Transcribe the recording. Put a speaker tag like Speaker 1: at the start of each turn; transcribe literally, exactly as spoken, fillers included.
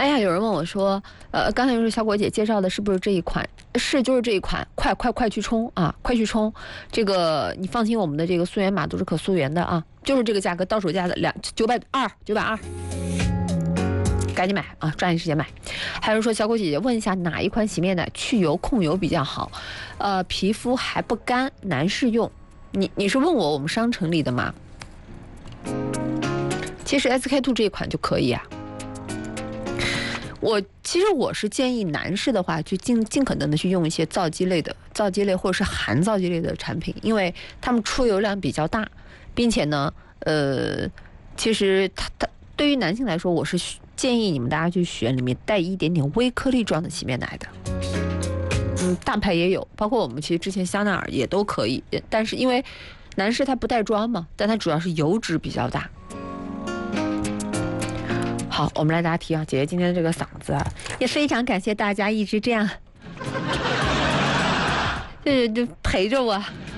Speaker 1: 哎呀，有人问我说，呃，刚才就是小果姐介绍的，是不是这一款？是，就是这一款，快快快去冲啊，快去冲！这个你放心，我们的这个溯源码都是可溯源的啊，就是这个价格，到手价的两九百二，九百二，赶紧买啊，抓紧时间买。还有人说，小果姐姐问一下，哪一款洗面奶去油控油比较好？呃，皮肤还不干，男士用。你你是问我我们商城里的吗？其实 S K two 这一款就可以啊。我其实我是建议男士的话，就尽尽可能的去用一些皂基类的、皂基类或者是含皂基类的产品，因为它们出油量比较大，并且呢，呃，其实它它对于男性来说，我是建议你们大家去选里面带一点点微颗粒状的洗面奶的。嗯，大牌也有，包括我们其实之前香奈儿也都可以，但是因为男士他不带妆嘛，但他主要是油脂比较大。好，我们来答题啊！姐姐今天的这个嗓子啊，也非常感谢大家一直这样，就就陪着我。